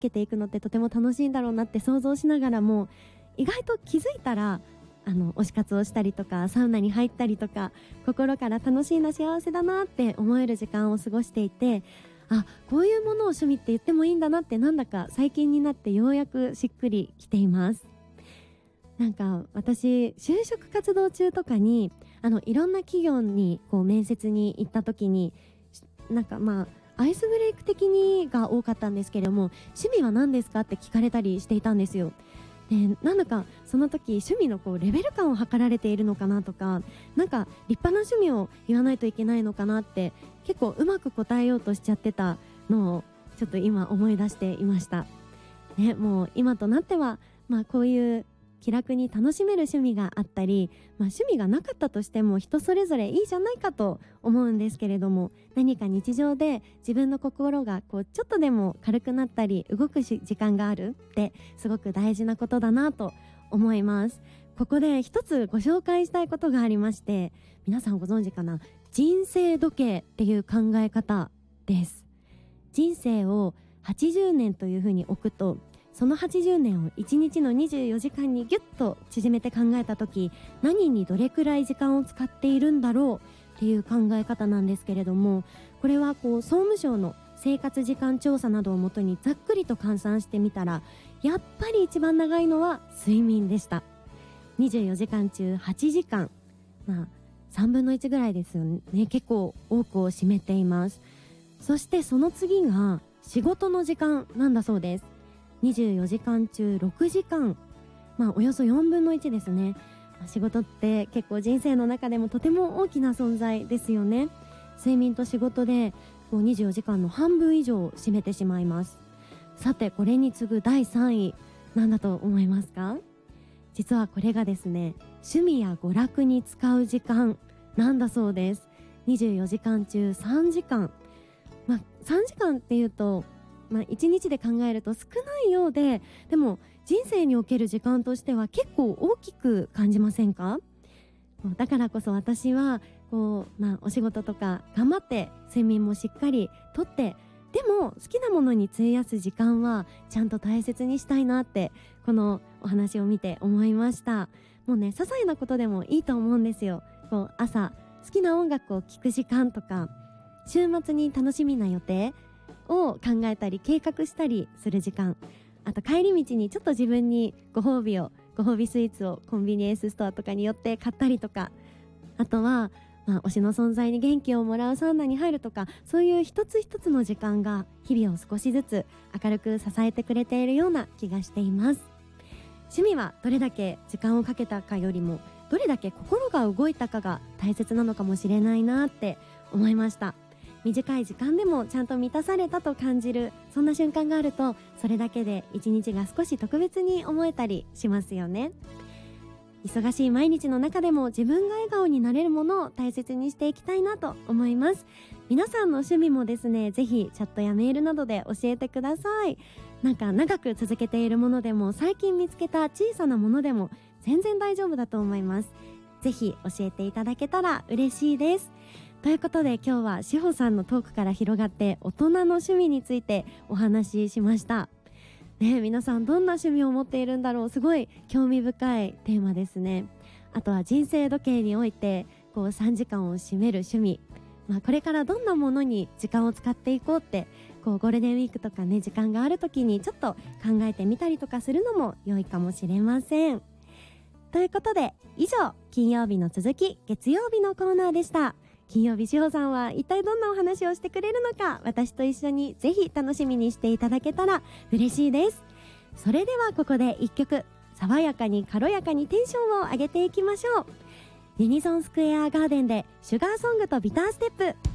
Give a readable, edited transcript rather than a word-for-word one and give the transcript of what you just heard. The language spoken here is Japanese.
けていくのってとても楽しいんだろうなって想像しながらも、意外と気づいたら推し活をしたりとかサウナに入ったりとか、心から楽しいな幸せだなって思える時間を過ごしていて、こういうものを趣味って言ってもいいんだなって、なんだか最近になってようやくしっくりきています。なんか私就職活動中とかにいろんな企業に面接に行った時に、なんかアイスブレイク的にが多かったんですけれども、趣味は何ですかって聞かれたりしていたんですよ。でなんだかその時趣味のレベル感を測られているのかなとか、なんか立派な趣味を言わないといけないのかなって結構うまく答えようとしちゃってたのをちょっと今思い出していました、ね。もう今となってはこういう気楽に楽しめる趣味があったり、趣味がなかったとしても人それぞれいいじゃないかと思うんですけれども、何か日常で自分の心がちょっとでも軽くなったり動く時間があるってすごく大事なことだなと思います。ここで一つご紹介したいことがありまして、皆さんご存知かな、人生時計っていう考え方です。人生を80年というふうに置くと、その80年を1日の24時間にギュッと縮めて考えた時、何にどれくらい時間を使っているんだろうっていう考え方なんですけれども、これは総務省の生活時間調査などをもとにざっくりと換算してみたら、やっぱり一番長いのは睡眠でした。24時間中8時間、3分の1ぐらいですよね。結構多くを占めています。そしてその次が仕事の時間なんだそうです。24時間中6時間、およそ4分の1ですね。仕事って結構人生の中でもとても大きな存在ですよね。睡眠と仕事で24時間の半分以上を占めてしまいます。さてこれに次ぐ第3位、何だと思いますか？実はこれがですね、趣味や娯楽に使う時間なんだそうです。24時間中3時間、3時間っていうと1日で考えると少ないようで、でも人生における時間としては結構大きく感じませんか？だからこそ私はお仕事とか頑張って睡眠もしっかりとって、でも好きなものに費やす時間はちゃんと大切にしたいなって、このお話を見て思いました。もうね、些細なことでもいいと思うんですよ。朝好きな音楽を聴く時間とか、週末に楽しみな予定を考えたり計画したりする時間、あと帰り道にちょっと自分にご褒美スイーツをコンビニエンスストアとかに寄って買ったりとか、あとは推しの存在に元気をもらうサウナに入るとか、そういう一つ一つの時間が日々を少しずつ明るく支えてくれているような気がしています。趣味はどれだけ時間をかけたかよりも、どれだけ心が動いたかが大切なのかもしれないなって思いました。短い時間でもちゃんと満たされたと感じる、そんな瞬間があると、それだけで一日が少し特別に思えたりしますよね。忙しい毎日の中でも自分が笑顔になれるものを大切にしていきたいなと思います。皆さんの趣味もですね、ぜひチャットやメールなどで教えてください。なんか長く続けているものでも、最近見つけた小さなものでも全然大丈夫だと思います。ぜひ教えていただけたら嬉しいです。ということで今日はしほさんのトークから広がって大人の趣味についてお話ししました。皆さんどんな趣味を持っているんだろう、すごい興味深いテーマですね。あとは人生時計において3時間を占める趣味、これからどんなものに時間を使っていこうってゴールデンウィークとかね、時間がある時にちょっと考えてみたりとかするのも良いかもしれません。ということで以上、金曜日の続き月曜日のコーナーでした。金曜日しほさんは一体どんなお話をしてくれるのか、私と一緒にぜひ楽しみにしていただけたら嬉しいです。それではここで一曲、爽やかに軽やかにテンションを上げていきましょう。ユニゾンスクエアガーデンでシュガーソングとビターステップ。